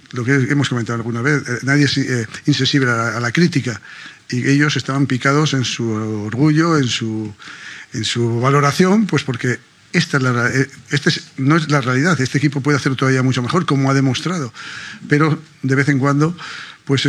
lo que hemos comentado alguna vez, nadie es insensible a la crítica, y ellos estaban picados en su orgullo, en su valoración, pues porque no es la realidad. Este equipo puede hacer todavía mucho mejor, como ha demostrado, pero de vez en cuando pues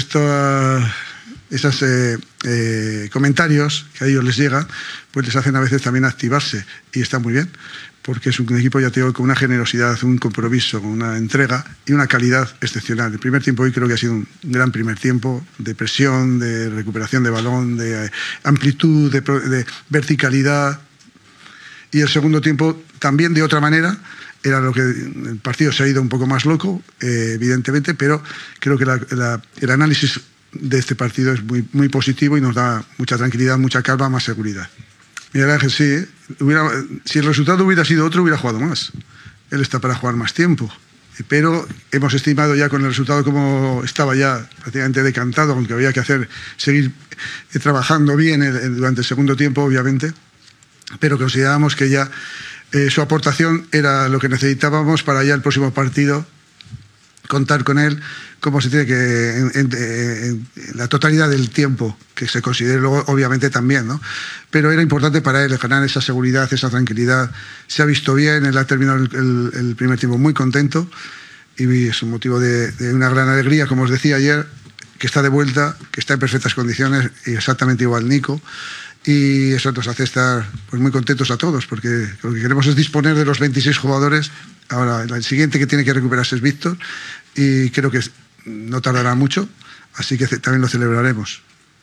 esos comentarios que a ellos les llegan, pues les hacen a veces también activarse, y está muy bien, porque es un equipo, ya te digo, con una generosidad, un compromiso, con una entrega y una calidad excepcional. El primer tiempo hoy creo que ha sido un gran primer tiempo, de presión, de recuperación de balón, de amplitud, de verticalidad, y el segundo tiempo también de otra manera. Era lo que el partido se ha ido un poco más loco, evidentemente, pero creo que el análisis de este partido es muy, muy positivo y nos da mucha tranquilidad, mucha calma, más seguridad. Miguel Ángel, sí, si el resultado hubiera sido otro, hubiera jugado más. Él está para jugar más tiempo, pero hemos estimado ya con el resultado como estaba ya prácticamente decantado, aunque había que seguir trabajando bien durante el segundo tiempo, obviamente, pero considerábamos que ya su aportación era lo que necesitábamos para ya el próximo partido contar con él como se tiene que en la totalidad del tiempo que se considere luego, obviamente también, ¿no? Pero era importante para él ganar esa seguridad, esa tranquilidad. Se ha visto bien, él ha terminado el primer tiempo muy contento, y es un motivo de una gran alegría, como os decía ayer, que está de vuelta, que está en perfectas condiciones, y exactamente igual Nico. Y eso nos hace estar pues muy contentos a todos, porque lo que queremos es disponer de los 26 jugadores. Ahora, el siguiente que tiene que recuperarse es Víctor, y creo que no tardará mucho, así que también lo celebraremos.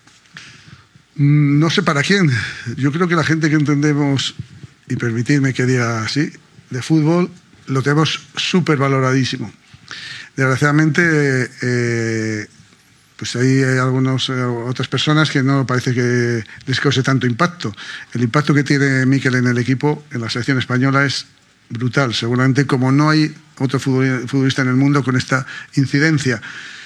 No sé para quién. Yo creo que la gente que entendemos, y permitidme que diga así, de fútbol, lo tenemos súper valoradísimo. Desgraciadamente, pues hay otras personas que no parece que les cause tanto impacto. El impacto que tiene Mikel en el equipo, en la selección española, es brutal. Seguramente como no hay otro futbolista en el mundo con esta incidencia.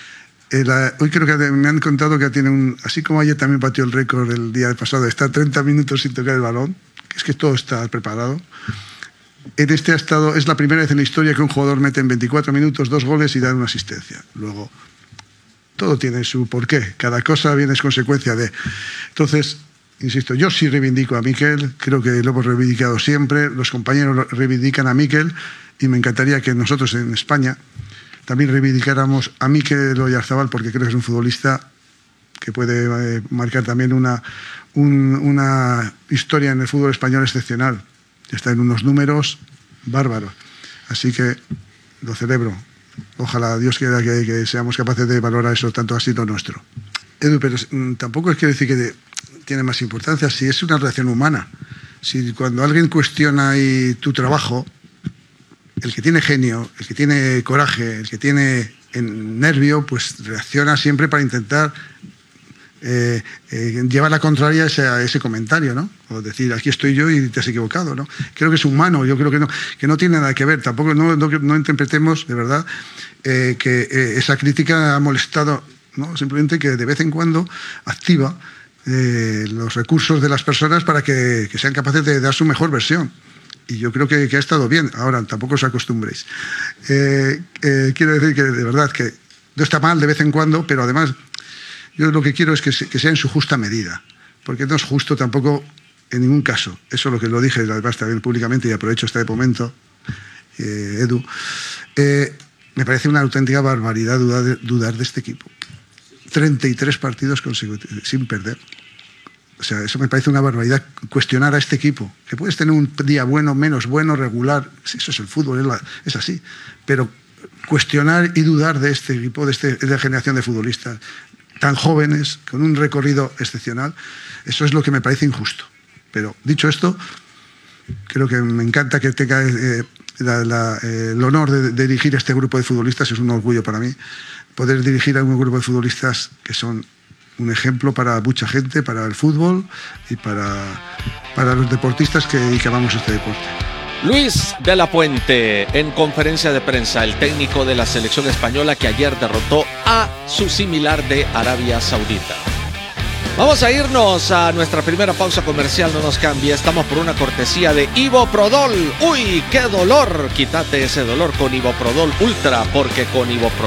Hoy creo que me han contado que tiene así como ayer también batió el récord el día pasado de estar 30 minutos sin tocar el balón, que es que todo está preparado. En este estado es la primera vez en la historia que un jugador mete en 24 minutos 2 goles y da una asistencia. Luego, todo tiene su porqué, cada cosa viene es consecuencia de. Entonces, insisto, yo sí reivindico a Mikel, creo que lo hemos reivindicado siempre, los compañeros reivindican a Mikel, y me encantaría que nosotros en España también reivindicáramos a Mikel Oyarzabal, porque creo que es un futbolista que puede marcar también una historia en el fútbol español excepcional. Está en unos números bárbaros, así que lo celebro. Ojalá Dios quiera que seamos capaces de valorar eso, tanto ha sido nuestro. Edu, pero tampoco es que decir que tiene más importancia, si es una relación humana. Si cuando alguien cuestiona tu trabajo, el que tiene genio, el que tiene coraje, el que tiene nervio, pues reacciona siempre para intentar llevar la contraria a ese comentario, ¿no? O decir, aquí estoy yo y te has equivocado, ¿no? Creo que es humano, yo creo que no tiene nada que ver. Tampoco no interpretemos, de verdad, que esa crítica ha molestado, ¿no? Simplemente que de vez en cuando activa los recursos de las personas para que sean capaces de dar su mejor versión. Y yo creo que ha estado bien. Ahora, tampoco os acostumbréis. Quiero decir que, de verdad, que no está mal de vez en cuando, pero además yo lo que quiero es que sea en su justa medida, porque no es justo tampoco en ningún caso. Eso es lo que lo dije, además también públicamente, y aprovecho este momento, Edu. Me parece una auténtica barbaridad dudar de este equipo. 33 partidos consecutivos sin perder. O sea, eso me parece una barbaridad, cuestionar a este equipo. Que puedes tener un día bueno, menos bueno, regular, eso es el fútbol, es así. Pero cuestionar y dudar de este equipo, de esta generación de futbolistas tan jóvenes, con un recorrido excepcional, eso es lo que me parece injusto. Pero dicho esto, creo que me encanta que tenga el honor de dirigir este grupo de futbolistas. Es un orgullo para mí poder dirigir a un grupo de futbolistas que son un ejemplo para mucha gente, para el fútbol y para los deportistas que amamos este deporte. Luis de la Puente, en conferencia de prensa, el técnico de la selección española que ayer derrotó a su similar de Arabia Saudita. Vamos a irnos a nuestra primera pausa comercial, no nos cambie, estamos por una cortesía de Iboprodol. ¡Uy, qué dolor! Quítate ese dolor con Iboprodol Ultra, porque con Iboprodol